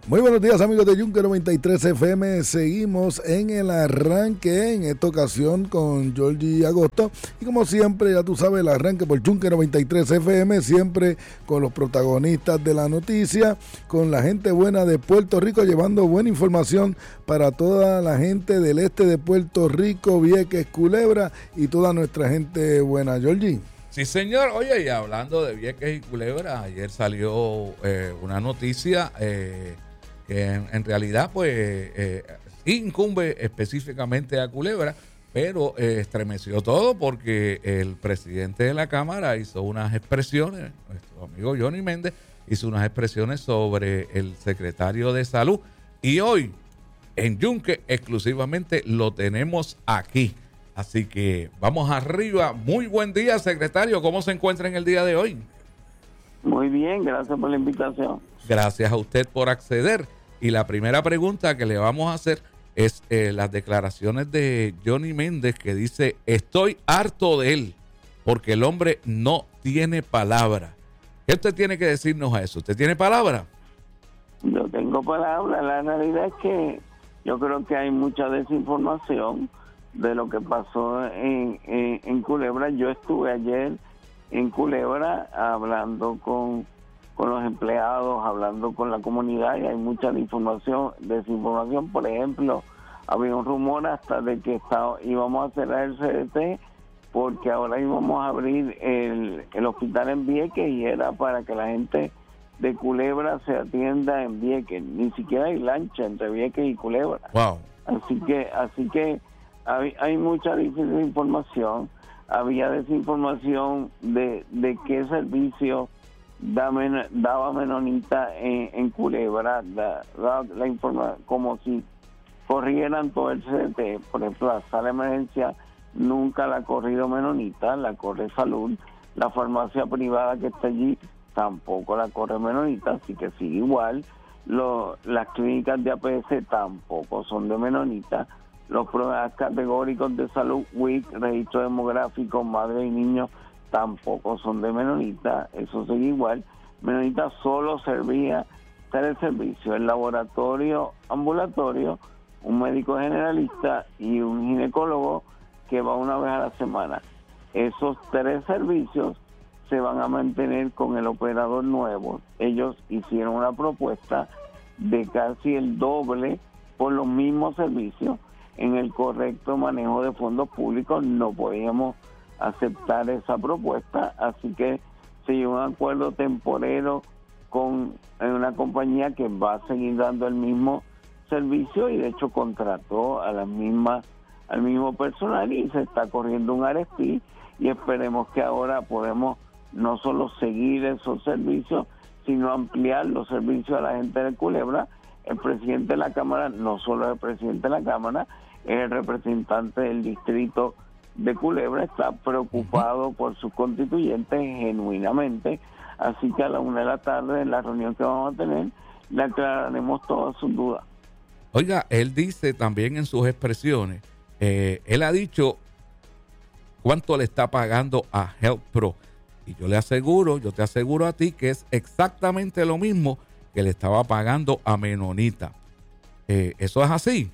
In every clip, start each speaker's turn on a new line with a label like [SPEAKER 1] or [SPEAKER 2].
[SPEAKER 1] Muy buenos días, amigos de Yunque 93 FM. Seguimos en el arranque, en esta ocasión con Georgie Agosto. Y como siempre, ya tú sabes, el arranque por Yunque 93 FM, siempre con los protagonistas de la noticia, con la gente buena de Puerto Rico, llevando buena información para toda la gente del este de Puerto Rico, Vieques, Culebra y toda nuestra gente buena. Georgie.
[SPEAKER 2] Sí, señor. Oye, y hablando de Vieques y Culebra, ayer salió una noticia que en realidad pues incumbe específicamente a Culebra, pero estremeció todo porque el presidente de la Cámara hizo unas expresiones, nuestro amigo Johnny Méndez hizo unas expresiones sobre el secretario de Salud, y hoy en Yunque exclusivamente lo tenemos aquí. Así que vamos arriba. Muy buen día, secretario. ¿Cómo se encuentra en el día de hoy?
[SPEAKER 3] Muy bien, gracias por la invitación.
[SPEAKER 2] Gracias a usted por acceder. Y la primera pregunta que le vamos a hacer es las declaraciones de Johnny Méndez, que dice: estoy harto de él porque el hombre no tiene palabra. ¿Qué usted tiene que decirnos a eso? ¿Usted tiene palabra?
[SPEAKER 3] Yo tengo palabra. La realidad es que yo creo que hay mucha desinformación de lo que pasó en Culebra. Yo estuve ayer en Culebra hablando con los empleados, hablando con la comunidad, y hay mucha desinformación. Por ejemplo, había un rumor hasta de que íbamos a cerrar el CDT porque ahora íbamos a abrir el hospital en Vieques, y era para que la gente de Culebra se atienda en Vieques. Ni siquiera hay lancha entre Vieques y Culebra.
[SPEAKER 2] Wow.
[SPEAKER 3] Así que hay mucha desinformación. Había desinformación de qué servicio daba Menonita en Culebra, la información como si corrieran todo el CDT. Por ejemplo, la sala de emergencia nunca la ha corrido Menonita, la corre Salud. La farmacia privada que está allí tampoco la corre Menonita, así que sigue igual. Las clínicas de APS tampoco son de Menonita. Los programas categóricos de salud, WIC, registro demográfico, madre y niños, tampoco son de Menonita. Eso sigue igual. Menonita solo servía 3 servicios: el laboratorio ambulatorio, un médico generalista y un ginecólogo que va una vez a la semana. Esos 3 servicios se van a mantener con el operador nuevo. Ellos hicieron una propuesta de casi el doble por los mismos servicios. En el correcto manejo de fondos públicos no podíamos aceptar esa propuesta, así que se llegó a un acuerdo temporero con una compañía que va a seguir dando el mismo servicio, y de hecho contrató a al mismo personal, y se está corriendo un RFP, y esperemos que ahora podemos no solo seguir esos servicios, sino ampliar los servicios a la gente de Culebra. El presidente de la Cámara no solo es el presidente de la Cámara, es el representante del distrito de Culebra, está preocupado por sus constituyentes genuinamente, así que a la 1 de la tarde, en la reunión que vamos a tener, le aclararemos todas sus dudas.
[SPEAKER 2] Oiga, él dice también en sus expresiones, él ha dicho cuánto le está pagando a Health Pro, y yo te aseguro a ti que es exactamente lo mismo que le estaba pagando a Menonita. ¿Eso es así?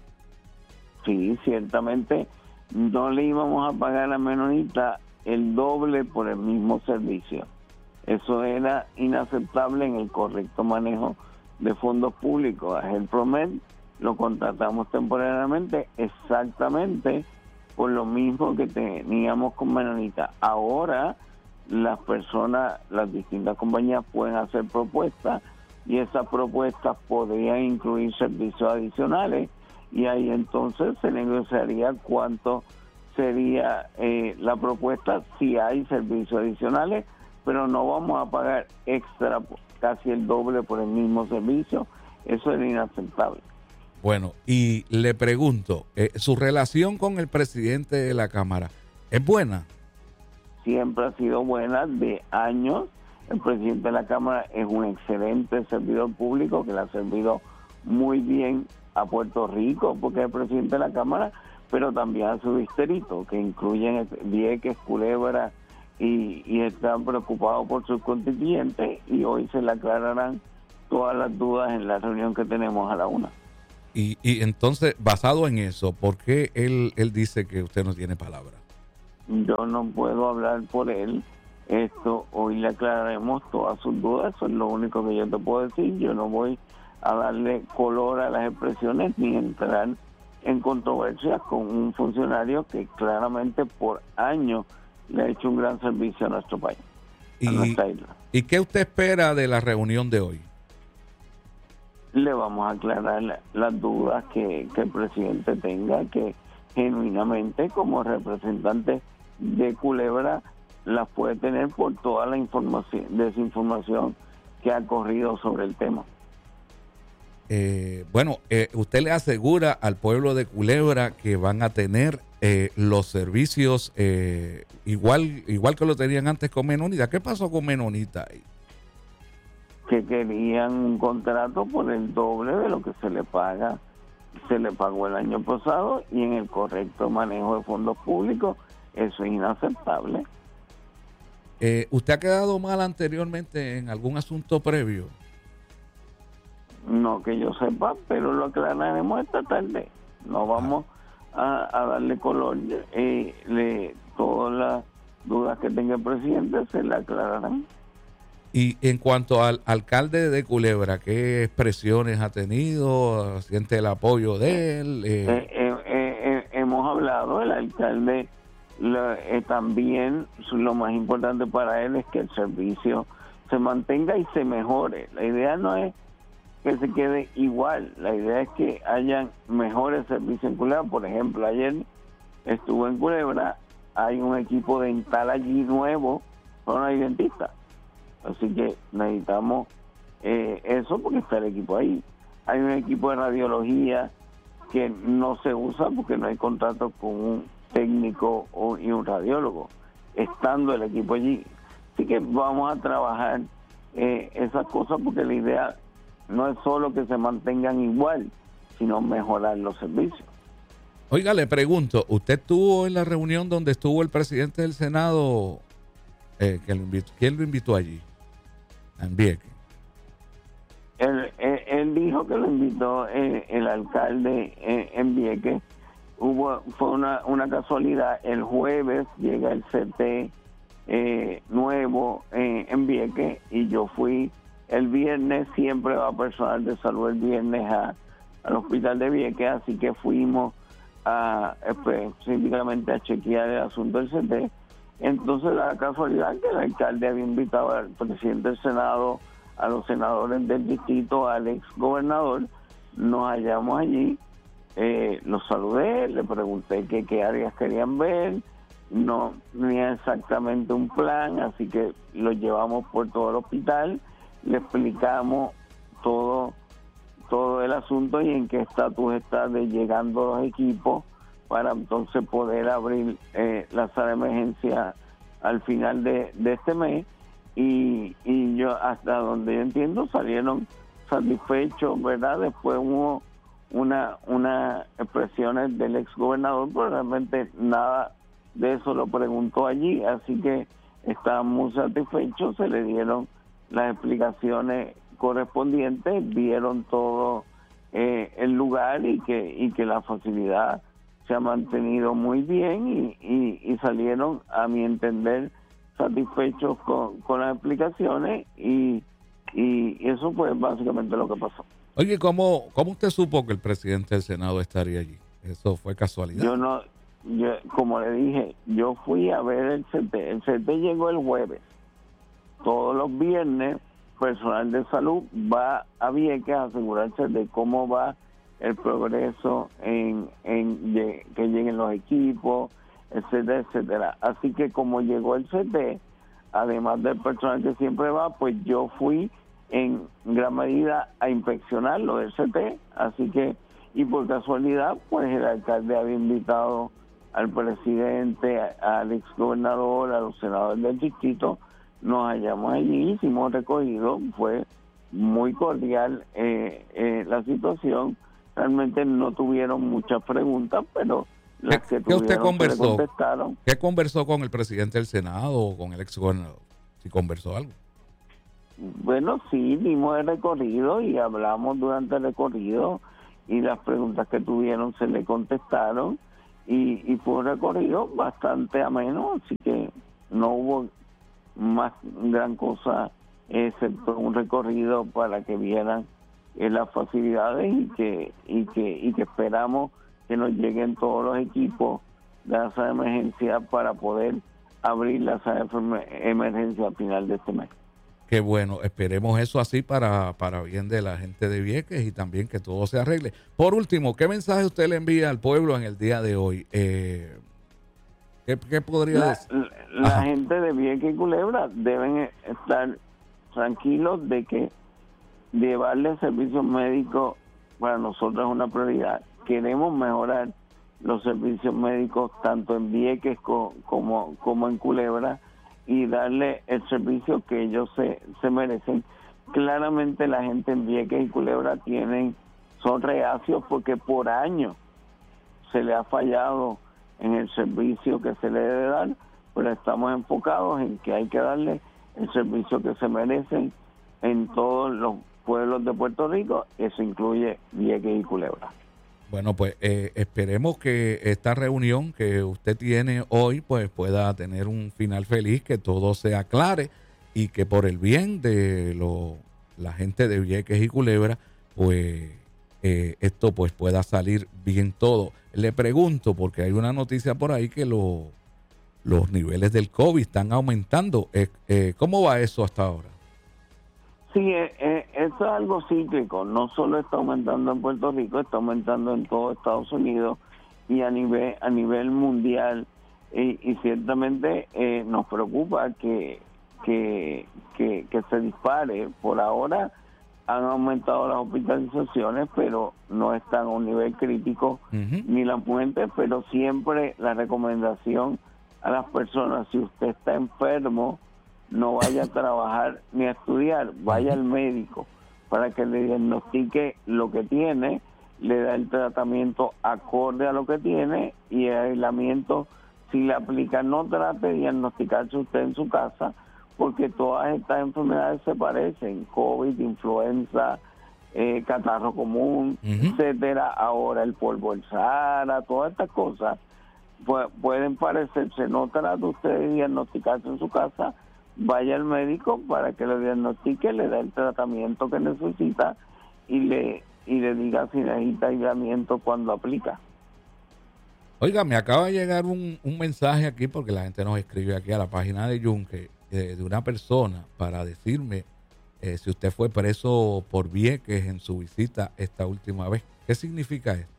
[SPEAKER 3] Sí, ciertamente no le íbamos a pagar a Menonita el doble por el mismo servicio. Eso era inaceptable en el correcto manejo de fondos públicos. A HealthProMed lo contratamos temporariamente exactamente por lo mismo que teníamos con Menonita. Ahora las distintas compañías pueden hacer propuestas, y esas propuestas podrían incluir servicios adicionales, y ahí entonces se negociaría cuánto sería la propuesta si hay servicios adicionales, pero no vamos a pagar extra, casi el doble por el mismo servicio. Eso es inaceptable.
[SPEAKER 2] Bueno, y le pregunto, ¿su relación con el presidente de la Cámara es buena?
[SPEAKER 3] Siempre ha sido buena, de años. El presidente de la Cámara es un excelente servidor público que le ha servido muy bien a Puerto Rico, porque es el presidente de la Cámara, pero también a su distrito, que incluyen Vieques, Culebra, y están preocupados por sus constituyentes, y hoy se le aclararán todas las dudas en la reunión que tenemos a la 1.
[SPEAKER 2] Y entonces, basado en eso, ¿por qué él dice que usted no tiene palabra?
[SPEAKER 3] Yo no puedo hablar por él. Esto hoy le aclararemos todas sus dudas. Eso es lo único que yo te puedo decir. Yo no voy a darle color a las expresiones ni entrar en controversias con un funcionario que claramente por años le ha hecho un gran servicio a nuestro país, a nuestra isla.
[SPEAKER 2] ¿Y qué usted espera de la reunión de hoy?
[SPEAKER 3] Le vamos a aclarar las dudas que el presidente tenga, que genuinamente como representante de Culebra las puede tener por toda la desinformación que ha corrido sobre el tema.
[SPEAKER 2] Usted le asegura al pueblo de Culebra que van a tener los servicios igual que lo tenían antes con Menonita. ¿Qué pasó con Menonita ahí?
[SPEAKER 3] Que querían un contrato por el doble de lo que se le pagó el año pasado, y en el correcto manejo de fondos públicos eso es inaceptable.
[SPEAKER 2] ¿Usted ha quedado mal anteriormente en algún asunto previo?
[SPEAKER 3] No que yo sepa, pero lo aclararemos esta tarde. No vamos a darle color. Todas las dudas que tenga el presidente se le aclararán.
[SPEAKER 2] Y en cuanto al alcalde de Culebra, ¿qué expresiones ha tenido? ¿Siente el apoyo de él?
[SPEAKER 3] Hemos hablado, el alcalde también, lo más importante para él es que el servicio se mantenga y se mejore. La idea no es que se quede igual, la idea es que hayan mejores servicios en Culebra. Por ejemplo, ayer estuve en Culebra, hay un equipo dental allí nuevo, son hay dentistas. Así que necesitamos eso porque está el equipo ahí. Hay un equipo de radiología que no se usa porque no hay contrato con un técnico y un radiólogo, estando el equipo allí. Así que vamos a trabajar esas cosas porque la idea no es solo que se mantengan igual, sino mejorar los servicios.
[SPEAKER 2] Oiga, le pregunto, ¿usted estuvo en la reunión donde estuvo el presidente del Senado? ¿Quién lo invitó allí? En Vieques.
[SPEAKER 3] Él dijo que lo invitó el alcalde en Vieques. Fue una casualidad. El jueves llega el CT nuevo en Vieques y yo fui el viernes. Siempre va personal de salud el viernes al hospital de Vieques, así que fuimos específicamente a chequear el asunto del CT. Entonces la casualidad que el alcalde había invitado al presidente del Senado, a los senadores del distrito, al ex gobernador. Nos hallamos allí, los saludé, le pregunté qué áreas querían ver, no tenía exactamente un plan, así que los llevamos por todo el hospital, le explicamos todo el asunto y en qué estatus está de llegando los equipos, para entonces poder abrir la sala de emergencia al final de este mes. Y yo, hasta donde yo entiendo, salieron satisfechos, ¿verdad? Después hubo una expresiones del ex gobernador, pero realmente nada de eso lo preguntó allí, así que estaban muy satisfechos, se le dieron las explicaciones correspondientes, vieron todo el lugar y que la facilidad se ha mantenido muy bien y salieron, a mi entender, satisfechos con las explicaciones y eso fue básicamente lo que pasó.
[SPEAKER 2] Oye, ¿cómo usted supo que el presidente del Senado estaría allí? ¿Eso fue casualidad?
[SPEAKER 3] Yo como le dije, yo fui a ver el CT. El CT llegó el jueves. Todos los viernes, personal de salud va a Vieques a asegurarse de cómo va el progreso en que lleguen los equipos, etcétera, etcétera. Así que como llegó el CT, además del personal que siempre va, pues yo fui en gran medida a inspeccionar lo del CT, así que, y por casualidad, pues el alcalde había invitado al presidente, al exgobernador, a los senadores del distrito. Nos hallamos allí, hicimos recogido, fue muy cordial la situación. Realmente no tuvieron muchas preguntas, pero las que tuvieron
[SPEAKER 2] usted conversó?
[SPEAKER 3] se le contestaron.
[SPEAKER 2] ¿Qué conversó con el presidente del Senado o con el exgobernador? Si conversó algo.
[SPEAKER 3] Bueno, sí, dimos el recorrido y hablamos durante el recorrido y las preguntas que tuvieron se le contestaron y fue un recorrido bastante ameno, así que no hubo más gran cosa excepto un recorrido para que vieran las facilidades y que esperamos que nos lleguen todos los equipos de la sala de emergencia para poder abrir la sala de emergencia al final de este mes.
[SPEAKER 2] Qué bueno, esperemos eso así para bien de la gente de Vieques y también que todo se arregle. Por último, ¿qué mensaje usted le envía al pueblo en el día de hoy? ¿Qué podría decir?
[SPEAKER 3] La gente de Vieques y Culebra deben estar tranquilos de que llevarle servicios médicos para nosotros es una prioridad. Queremos mejorar los servicios médicos tanto en Vieques como en Culebra y darle el servicio que ellos se merecen. Claramente la gente en Vieques y Culebra son reacios porque por años se le ha fallado en el servicio que se le debe dar, pero estamos enfocados en que hay que darle el servicio que se merecen en todos los pueblos de Puerto Rico, eso incluye Vieques y Culebra.
[SPEAKER 2] Bueno, pues esperemos que esta reunión que usted tiene hoy pues pueda tener un final feliz, que todo se aclare y que por el bien de la gente de Vieques y Culebra pues esto pues pueda salir bien todo. Le pregunto, porque hay una noticia por ahí que los niveles del COVID están aumentando. ¿Cómo va eso hasta ahora?
[SPEAKER 3] Sí, eso es algo cíclico, no solo está aumentando en Puerto Rico, está aumentando en todo Estados Unidos y a nivel mundial, y ciertamente nos preocupa que se dispare. Por ahora han aumentado las hospitalizaciones, pero no están a un nivel crítico ni las muertes, pero siempre la recomendación a las personas: si usted está enfermo, no vaya a trabajar ni a estudiar, vaya al médico para que le diagnostique lo que tiene, le da el tratamiento acorde a lo que tiene y el aislamiento, si le aplica. No trate de diagnosticarse usted en su casa, porque todas estas enfermedades se parecen: COVID, influenza, catarro común, etcétera. Ahora el polvo del Sahara, todas estas cosas pueden parecerse. No trate usted de diagnosticarse en su casa, vaya al médico para que le diagnostique, le dé el tratamiento que necesita y le diga si necesita aislamiento cuando aplica.
[SPEAKER 2] Oiga, me acaba de llegar un mensaje aquí, porque la gente nos escribe aquí a la página de Yunque, de una persona para decirme si usted fue preso por Vieques en su visita esta última vez. ¿Qué significa esto?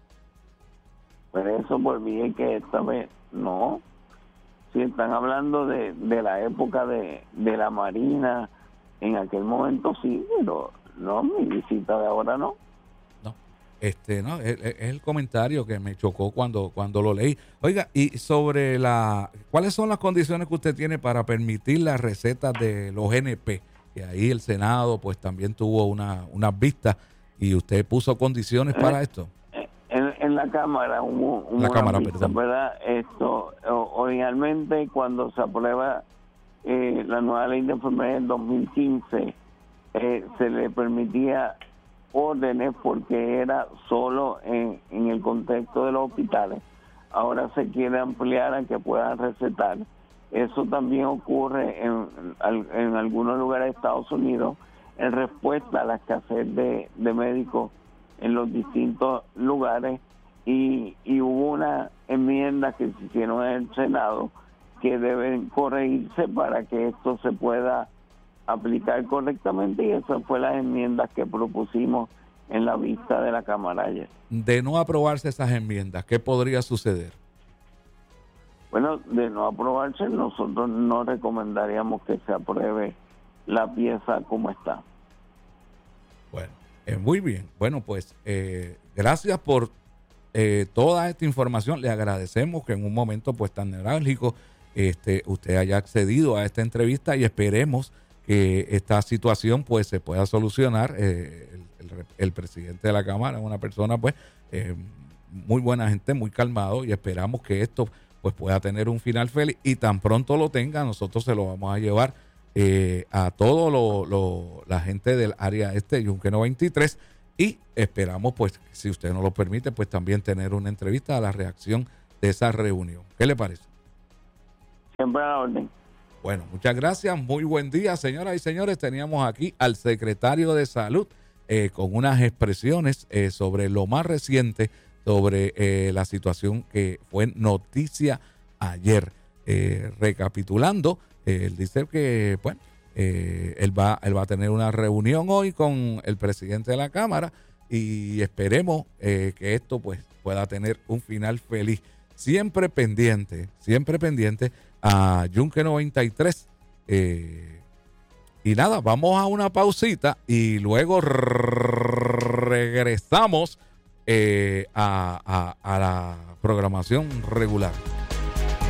[SPEAKER 3] Preso por Vieques esta vez no. Si están hablando de la época de la Marina, en aquel momento sí, pero no, mi visita de ahora no.
[SPEAKER 2] No, no, es el comentario que me chocó cuando lo leí. Oiga, y sobre ¿cuáles son las condiciones que usted tiene para permitir las recetas de los NP? Que ahí el Senado pues también tuvo unas vistas y usted puso condiciones para esto.
[SPEAKER 3] En la Cámara hubo una vista, ¿verdad? Originalmente cuando se aprueba la nueva ley de enfermedades en 2015, se le permitía órdenes porque era solo en el contexto de los hospitales. Ahora se quiere ampliar a que puedan recetar. Eso también ocurre en algunos lugares de Estados Unidos en respuesta a la escasez de médicos en los distintos lugares, y hubo una enmienda que se hicieron en el Senado que deben corregirse para que esto se pueda aplicar correctamente, y esas fueron las enmiendas que propusimos en la vista de la Cámara ayer.
[SPEAKER 2] De no aprobarse esas enmiendas, ¿qué podría suceder?
[SPEAKER 3] Bueno, de no aprobarse, nosotros no recomendaríamos que se apruebe la pieza como está.
[SPEAKER 2] Bueno, muy bien. Bueno, pues gracias por toda esta información. Le agradecemos que en un momento pues tan neurálgico usted haya accedido a esta entrevista, y esperemos que esta situación pues se pueda solucionar. El presidente de la Cámara es una persona pues muy buena gente, muy calmado, y esperamos que esto pues pueda tener un final feliz, y tan pronto lo tenga nosotros se lo vamos a llevar a todo la gente del área este, Yunque 93, y esperamos, pues, si usted nos lo permite, pues también tener una entrevista a la reacción de esa reunión. ¿Qué le parece?
[SPEAKER 3] Siempre a la orden.
[SPEAKER 2] Bueno, muchas gracias. Muy buen día, señoras y señores. Teníamos aquí al secretario de Salud con unas expresiones sobre lo más reciente, sobre la situación que fue noticia ayer. Recapitulando, él dice que, bueno, él va a tener una reunión hoy con el presidente de la Cámara y esperemos que esto, pues, pueda tener un final feliz. Siempre pendiente a Yunque 93. Y nada, vamos a una pausita y luego regresamos a la programación regular.